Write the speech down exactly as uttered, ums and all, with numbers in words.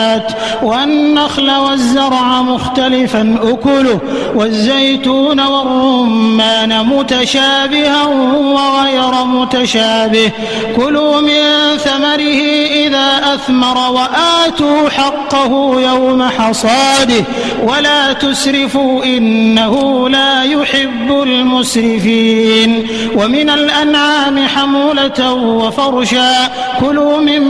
والنخل والزرع مختلفا أكله والزيتون والرمان متشابها وغير متشابه كلوا من ثمره إذا أثمر وآتوا حقه يوم حصاده ولا تسرفوا إنه لا يحب المسرفين ومن الأنعام حمولة وفرشا كلوا من